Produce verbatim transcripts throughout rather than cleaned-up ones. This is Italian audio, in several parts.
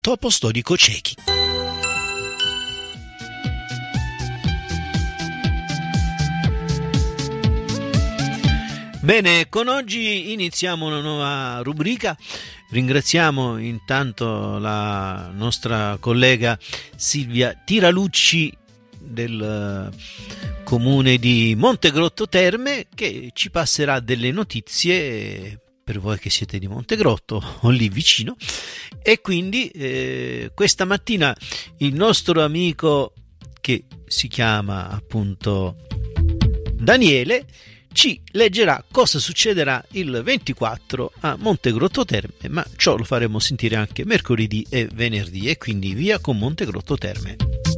Teatro Apostolico Cechi. Bene, con oggi iniziamo una nuova rubrica. Ringraziamo intanto la nostra collega Silvia Tiralucci del comune di Montegrotto Terme, che ci passerà delle notizie per voi che siete di Montegrotto o lì vicino. E quindi eh, questa mattina il nostro amico, che si chiama appunto Daniele, ci leggerà cosa succederà il ventiquattro a Montegrotto Terme, ma ciò lo faremo sentire anche mercoledì e venerdì, e quindi via con Montegrotto Terme.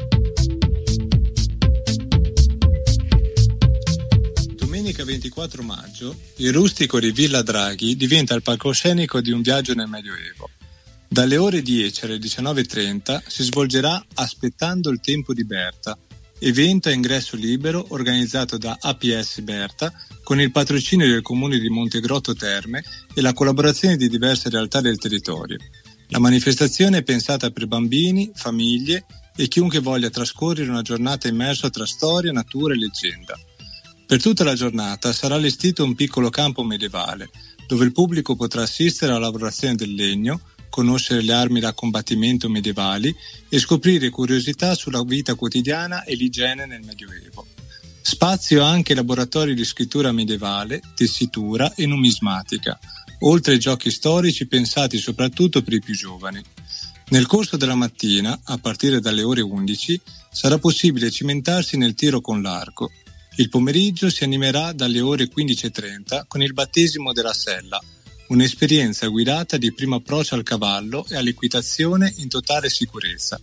Domenica ventiquattro maggio, il rustico di Villa Draghi diventa il palcoscenico di un viaggio nel Medioevo. Dalle ore dieci alle diciannove e trenta si svolgerà Aspettando il tempo di Berta, evento a ingresso libero organizzato da A P S Berta con il patrocinio del Comune di Montegrotto Terme e la collaborazione di diverse realtà del territorio. La manifestazione è pensata per bambini, famiglie e chiunque voglia trascorrere una giornata immersa tra storia, natura e leggenda. Per tutta la giornata sarà allestito un piccolo campo medievale, dove il pubblico potrà assistere alla lavorazione del legno, conoscere le armi da combattimento medievali e scoprire curiosità sulla vita quotidiana e l'igiene nel Medioevo. Spazio anche ai laboratori di scrittura medievale, tessitura e numismatica, oltre ai giochi storici pensati soprattutto per i più giovani. Nel corso della mattina, a partire dalle ore undici, sarà possibile cimentarsi nel tiro con l'arco. Il pomeriggio si animerà dalle ore quindici e trenta con il battesimo della sella, un'esperienza guidata di primo approccio al cavallo e all'equitazione in totale sicurezza.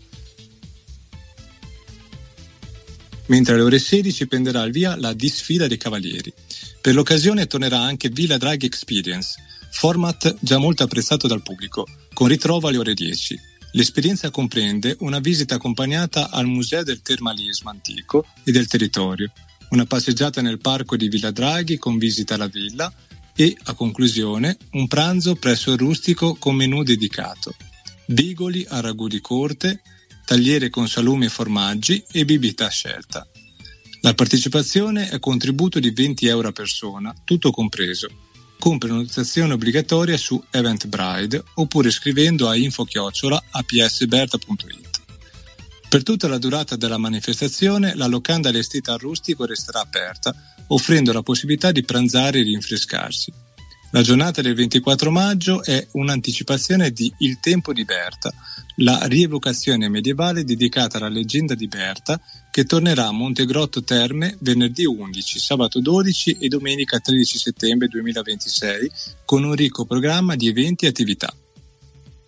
Mentre alle ore sedici prenderà il via la disfida dei cavalieri. Per l'occasione tornerà anche Villa Draghi Experience, format già molto apprezzato dal pubblico, con ritrovo alle ore dieci. L'esperienza comprende una visita accompagnata al Museo del Termalismo Antico e del Territorio, una passeggiata nel parco di Villa Draghi con visita alla villa e, a conclusione, un pranzo presso il rustico con menù dedicato, bigoli a ragù di corte, tagliere con salumi e formaggi e bibita a scelta. La partecipazione è contributo di venti euro a persona, tutto compreso, con prenotazione obbligatoria su Eventbrite oppure scrivendo a info chiocciola a p s berta punto i t. Per tutta la durata della manifestazione la locanda allestita al rustico resterà aperta, offrendo la possibilità di pranzare e rinfrescarsi. La giornata del ventiquattro maggio è un'anticipazione di Il tempo di Berta, la rievocazione medievale dedicata alla leggenda di Berta, che tornerà a Montegrotto Terme venerdì undici, sabato dodici e domenica tredici settembre duemilaventisei con un ricco programma di eventi e attività.